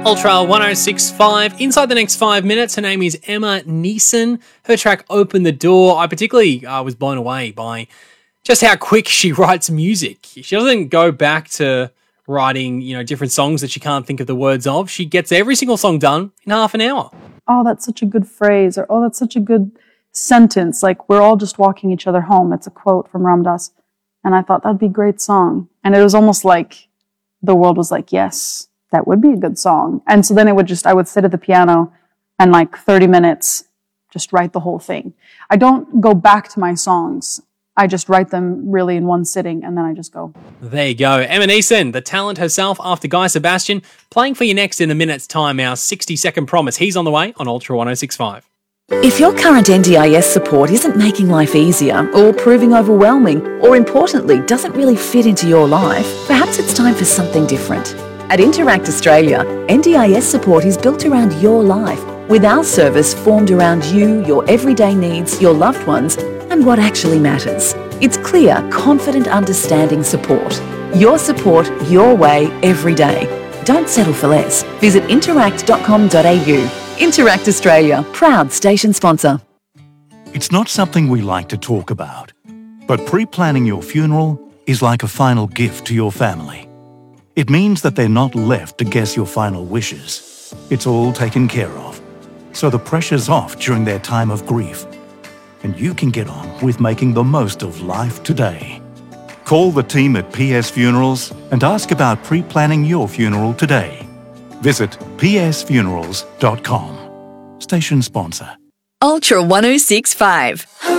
Ultra 1065. Inside the next 5 minutes, her name is Emma Neeson. Her track Open the Door. I particularly was blown away by just how quick she writes music. She doesn't go back to writing, different songs that she can't think of the words of. She gets every single song done in half an hour. Oh, that's such a good phrase. Or, oh, that's such a good sentence. Like, we're all just walking each other home. It's a quote from Ram Dass. And I thought that'd be a great song. And it was almost like the world was like, yes, that would be a good song. And so then I would sit at the piano and 30 minutes, just write the whole thing. I don't go back to my songs. I just write them really in one sitting and then I just go. There you go. Emma Neeson, the talent herself after Guy Sebastian, playing for you next in a minute's time, our 60-second promise. He's on the way on Ultra 1065. If your current NDIS support isn't making life easier or proving overwhelming or importantly doesn't really fit into your life, perhaps it's time for something different. At Interact Australia, NDIS support is built around your life, with our service formed around you, your everyday needs, your loved ones, and what actually matters. It's clear, confident, understanding support. Your support, your way, every day. Don't settle for less. Visit interact.com.au. Interact Australia, proud station sponsor. It's not something we like to talk about, but pre-planning your funeral is like a final gift to your family. It means that they're not left to guess your final wishes. It's all taken care of, so the pressure's off during their time of grief, and you can get on with making the most of life today. Call the team at PS Funerals and ask about pre-planning your funeral today. Visit psfunerals.com. Station sponsor. Ultra 1065.